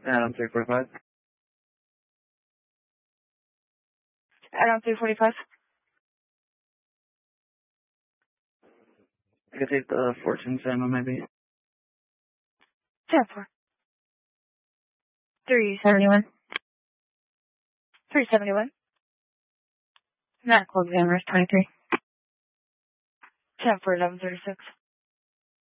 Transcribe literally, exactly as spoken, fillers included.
Adam three forty-five. Adam three forty-five. I could take the Fortune Salmon, maybe. ten four. three seventy-one. three seventy-one. Not close, Amherst twenty-three. ten four eleven thirty-six.